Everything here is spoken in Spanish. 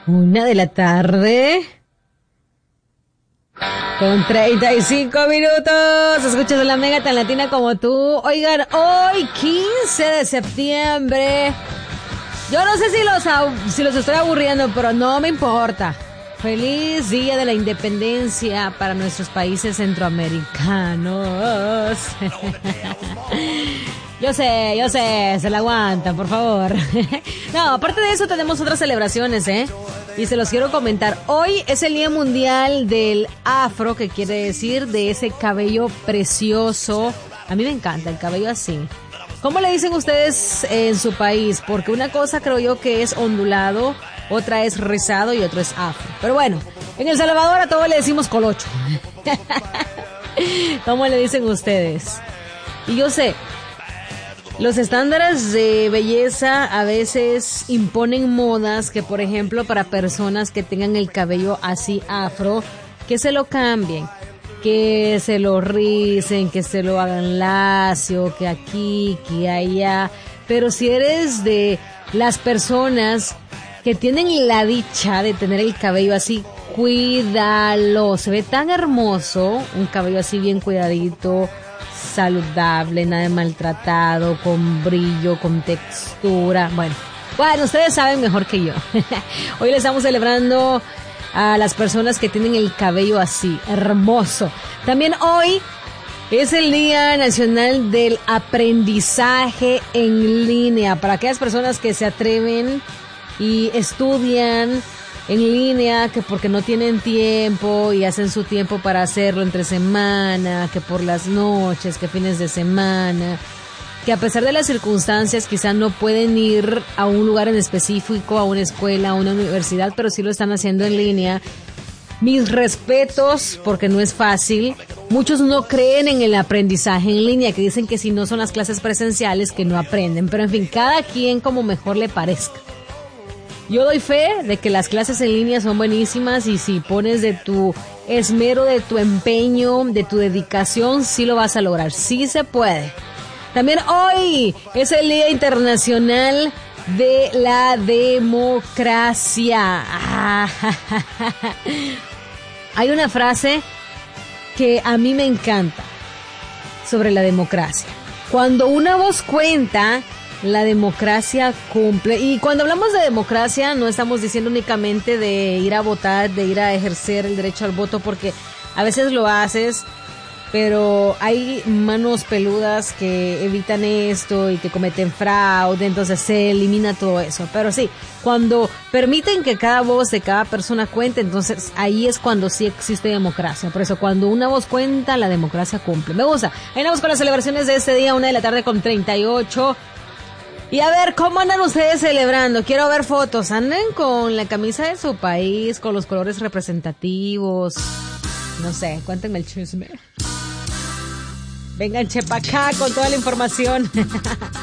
1:00 con 35 minutos. Escuchas la Mega tan latina como tú. Oigan, hoy 15 de septiembre. Yo no sé si los estoy aburriendo, pero no me importa. Feliz Día de la Independencia para nuestros países centroamericanos. Yo sé, se la aguantan, por favor. No, aparte de eso tenemos otras celebraciones, y se los quiero comentar. Hoy es el Día Mundial del Afro, que quiere decir de ese cabello precioso. A mí me encanta el cabello así. ¿Cómo le dicen ustedes en su país? Porque una cosa creo yo que es ondulado, otra es rizado y otro es afro. Pero bueno, en El Salvador a todo le decimos colocho. ¿Cómo le dicen ustedes? Y yo sé, los estándares de belleza a veces imponen modas que, por ejemplo, para personas que tengan el cabello así afro, que se lo cambien, que se lo ricen, que se lo hagan lacio, que aquí, que allá. Pero si eres de las personas que tienen la dicha de tener el cabello así, cuídalo. Se ve tan hermoso, un cabello así bien cuidadito, saludable, nada de maltratado, con brillo, con textura. Bueno, ustedes saben mejor que yo. Hoy le estamos celebrando a las personas que tienen el cabello así, hermoso. También hoy es el Día Nacional del Aprendizaje en Línea, para aquellas personas que se atreven y estudian en línea, que porque no tienen tiempo y hacen su tiempo para hacerlo entre semana, que por las noches, que fines de semana, que a pesar de las circunstancias quizás no pueden ir a un lugar en específico, a una escuela, a una universidad, pero sí lo están haciendo en línea. Mis respetos, porque no es fácil. Muchos no creen en el aprendizaje en línea, que dicen que si no son las clases presenciales que no aprenden, pero en fin, cada quien como mejor le parezca. Yo doy fe de que las clases en línea son buenísimas y si pones de tu esmero, de tu empeño, de tu dedicación, sí lo vas a lograr, sí se puede. También hoy es el Día Internacional de la Democracia. Hay una frase que a mí me encanta sobre la democracia. Cuando una voz cuenta, la democracia cumple. Y cuando hablamos de democracia no estamos diciendo únicamente de ir a votar, de ir a ejercer el derecho al voto, porque a veces lo haces, pero hay manos peludas que evitan esto y que cometen fraude, entonces se elimina todo eso. Pero sí, cuando permiten que cada voz de cada persona cuente, entonces ahí es cuando sí existe democracia. Por eso, cuando una voz cuenta, la democracia cumple. Me gusta. Ahí vamos con las celebraciones de este día, 1:00 con 38. Y a ver, ¿cómo andan ustedes celebrando? Quiero ver fotos. ¿Andan con la camisa de su país, con los colores representativos? No sé, cuéntenme el chisme. Vengan, chepa acá con toda la información.